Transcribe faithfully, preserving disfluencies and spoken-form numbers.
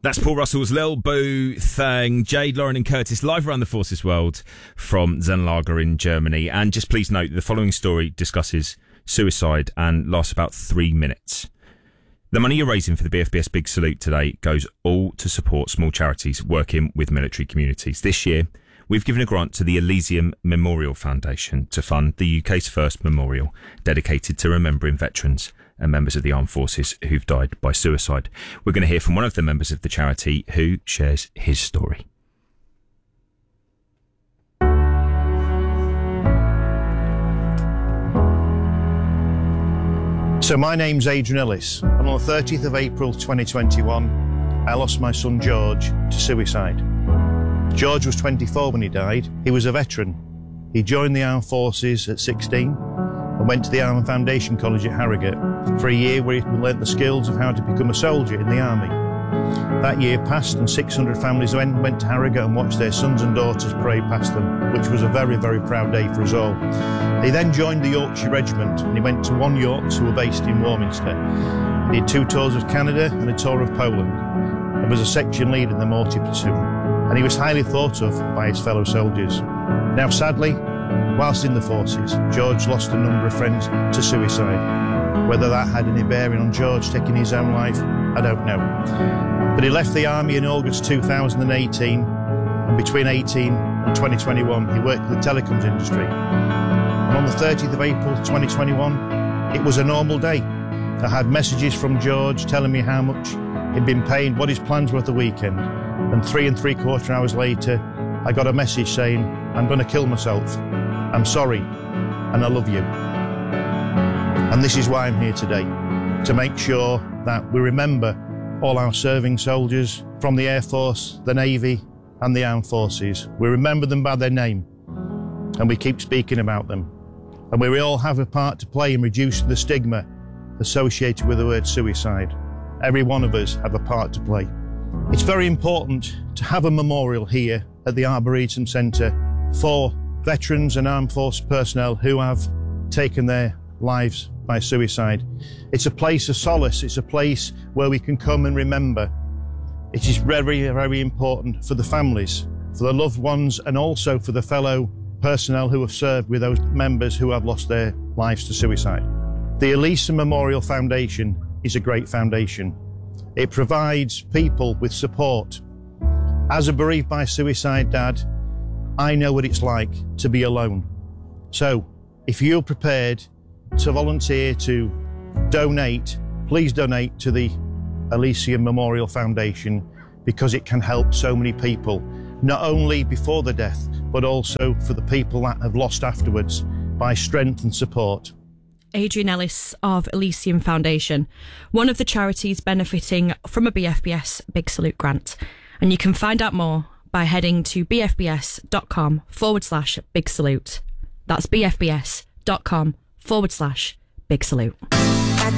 That's Paul Russell's Lil Boo Thang, Jade, Lauren and Curtis live around the Forces World from Zenlager in Germany. And just please note, the following story discusses suicide and lasts about three minutes. The money you're raising for the B F B S Big Salute today goes all to support small charities working with military communities. This year, we've given a grant to the Elysium Memorial Foundation to fund the U K's first memorial dedicated to remembering veterans and members of the armed forces who've died by suicide. We're going to hear from one of the members of the charity who shares his story. So my name's Adrian Ellis, and on the thirtieth of April twenty twenty-one, I lost my son George to suicide. George was twenty-four when he died. He was a veteran. He joined the armed forces at sixteen and went to the Army Foundation College at Harrogate for a year where he learnt the skills of how to become a soldier in the army. That year passed and six hundred families went, went to Harrogate and watched their sons and daughters parade past them, which was a very, very proud day for us all. He then joined the Yorkshire Regiment and he went to One Yorks, who were based in Warminster. He did two tours of Canada and a tour of Poland and was a section leader in the Morty platoon, and he was highly thought of by his fellow soldiers. Now sadly, whilst in the forces, George lost a number of friends to suicide. Whether that had any bearing on George taking his own life, I don't know. But he left the army in August two thousand eighteen, and between eighteen and twenty twenty-one, he worked in the telecoms industry. And on the thirtieth of April twenty twenty-one, it was a normal day. I had messages from George telling me how much he'd been paid, what his plans were for the weekend. And three and three quarter hours later, I got a message saying, I'm going to kill myself. I'm sorry, and I love you. And this is why I'm here today, to make sure that we remember all our serving soldiers from the Air Force, the Navy, and the Armed Forces. We remember them by their name, and we keep speaking about them. And we all have a part to play in reducing the stigma associated with the word suicide. Every one of us have a part to play. It's very important to have a memorial here at the Arboretum Centre for veterans and armed force personnel who have taken their lives by suicide. It's a place of solace. It's a place where we can come and remember. It is very, very important for the families, for the loved ones, and also for the fellow personnel who have served with those members who have lost their lives to suicide. The Elysium Memorial Foundation is a great foundation. It provides people with support. As a bereaved by suicide dad, I know what it's like to be alone. So, if you're prepared to volunteer to donate, please donate to the Elysium Memorial Foundation, because it can help so many people, not only before the death, but also for the people that have lost afterwards, by strength and support. Adrian Ellis of Elysium Foundation, one of the charities benefiting from a B F B S Big Salute grant. And you can find out more by heading to bfbs.com forward slash big salute. That's bfbs.com forward slash big salute.